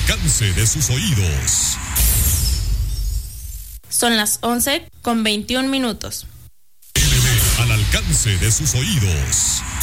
alcance de sus oídos. Son las 11:21. Al alcance de sus oídos.